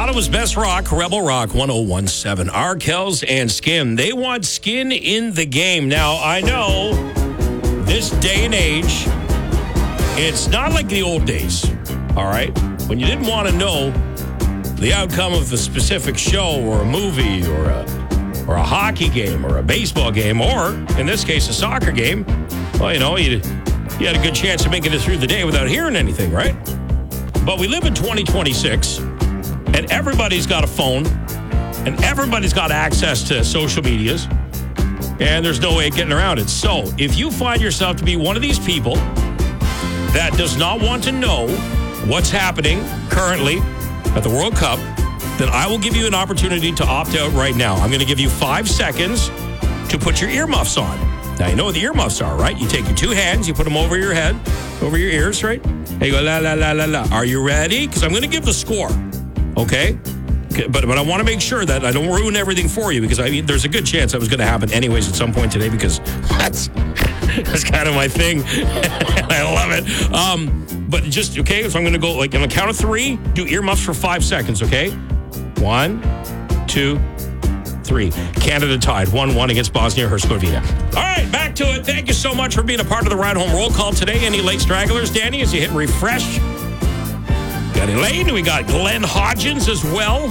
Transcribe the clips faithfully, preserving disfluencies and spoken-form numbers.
Ottawa's best rock, Rebel Rock one oh one seven. Arkells and Skin. They want skin in the game. Now, I know this day and age, it's not like the old days, all right? When you didn't want to know the outcome of a specific show or a movie or a, or a hockey game or a baseball game or, in this case, a soccer game, well, you know, you, you had a good chance of making it through the day without hearing anything, right? But we live in twenty twenty-six, and everybody's got a phone, and everybody's got access to social medias, and there's no way of getting around it. So if you find yourself to be one of these people that does not want to know what's happening currently at the World Cup, then I will give you an opportunity to opt out right now. I'm going to give you five seconds to put your earmuffs on. Now, you know what the earmuffs are, right? You take your two hands, you put them over your head, over your ears, right? And you go, la, la, la, la, la. Are you ready? Because I'm going to give the score, okay? okay but but I want to make sure that I don't ruin everything for you, because I mean, there's a good chance that was going to happen anyways at some point today, because that's, that's kind of my thing. I love it. Um, but just, okay, so I'm going to go, like, on the count of three, do earmuffs for five seconds, okay? One, two, three. Canada tied one one against Bosnia-Herzegovina. All right, back to it. Thank you so much for being a part of the Ride Home Roll Call today. Any late stragglers, Danny, as you hit refresh? Got Elaine. We got Glenn Hodgins as well.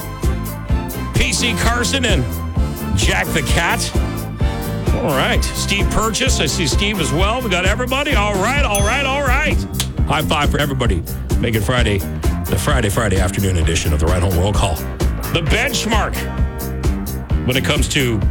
P C Carson and Jack the Cat. All right. Steve Purchase. I see Steve as well. We got everybody. All right, all right, all right. High five for everybody. Making Friday the Friday, Friday afternoon edition of the Ride Home Roll Call. The benchmark when it comes to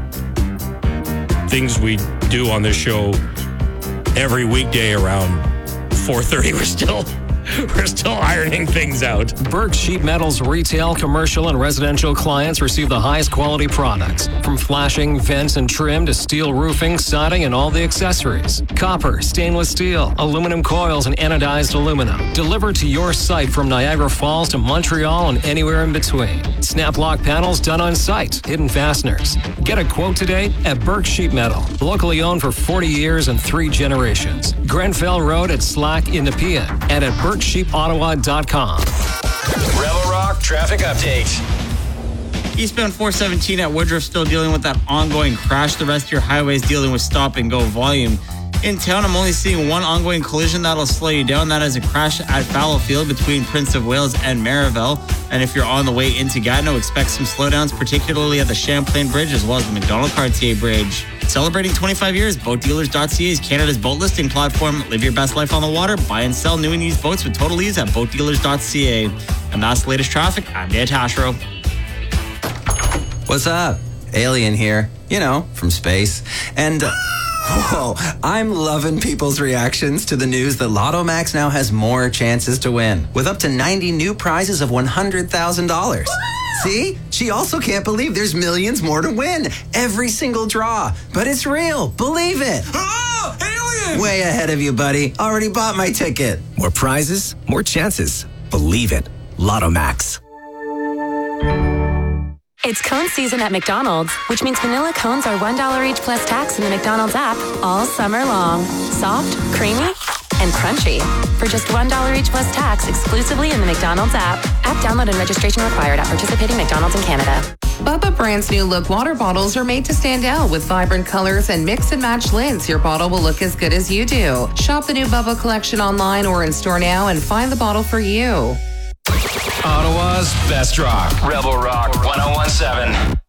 things we do on this show every weekday around four thirty, we're still we're still ironing things out. Burke Sheet Metal's retail, commercial, and residential clients receive the highest quality products, from flashing, vents, and trim to steel roofing, siding, and all the accessories. Copper, stainless steel, aluminum coils, and anodized aluminum. Delivered to your site from Niagara Falls to Montreal and anywhere in between. Snap lock panels done on site. Hidden fasteners. Get a quote today at Burke Sheet Metal. Locally owned for forty years and three generations. Grenfell Road at Slack in Nepean and at burke sheep ottawa dot com. Rebel Rock traffic update. Eastbound four seventeen at Woodruff still dealing with that ongoing crash. The rest of your highways dealing with stop and go volume. In town, I'm only seeing one ongoing collision that'll slow you down. That is a crash at Fallowfield between Prince of Wales and Maryville. And if you're on the way into Gatineau, expect some slowdowns, particularly at the Champlain Bridge as well as the Macdonald-Cartier Bridge. Celebrating twenty-five years, boat dealers dot c a is Canada's boat listing platform. Live your best life on the water. Buy and sell new and used boats with total ease at boat dealers dot c a. And that's the latest traffic. I'm Dan Tashro. What's up? Alien here. You know, from space. And... Uh, Whoa, I'm loving people's reactions to the news that Lotto Max now has more chances to win, with up to ninety new prizes of one hundred thousand dollars. See? She also can't believe there's millions more to win. Every single draw. But it's real. Believe it. Oh, alien! Way ahead of you, buddy. Already bought my ticket. More prizes, more chances. Believe it. Lotto Max. It's cone season at McDonald's, which means vanilla cones are one dollar each plus tax in the McDonald's app all summer long. Soft, creamy, and crunchy. For just one dollar each plus tax exclusively in the McDonald's app. App download and registration required at participating McDonald's in Canada. Bubba brand's new look water bottles are made to stand out with vibrant colors and mix and match lids. Your bottle will look as good as you do. Shop the new Bubba collection online or in store now and find the bottle for you. Ottawa's best rock. Rebel Rock one oh one seven.